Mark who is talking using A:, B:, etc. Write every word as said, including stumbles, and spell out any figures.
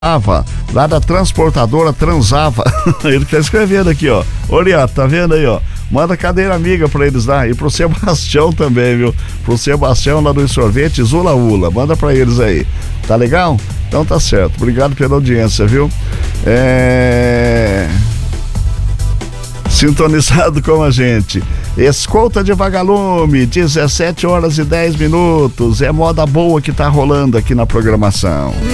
A: lá da transportadora Transava. Ele tá escrevendo aqui, ó. Olha, tá vendo aí, ó? Manda cadeira amiga pra eles lá. E pro Sebastião também, viu? Pro Sebastião lá do sorvete Zula Ula. Manda pra eles aí. Tá legal? Então tá certo. Obrigado pela audiência, viu? É... Sintonizado com a gente. Escolta de Vagalume, dezessete horas e dez minutos. É moda boa que tá rolando aqui na programação.